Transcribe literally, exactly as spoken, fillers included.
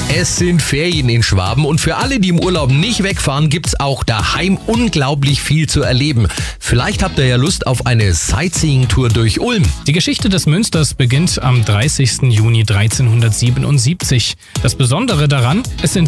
Es sind Ferien in Schwaben und für alle, die im Urlaub nicht wegfahren, gibt's auch daheim unglaublich viel zu erleben. Vielleicht habt ihr ja Lust auf eine Sightseeing-Tour durch Ulm. Die Geschichte des Münsters beginnt am dreißigsten Juni dreizehnhundertsiebenundsiebzig. Das Besondere daran, es sind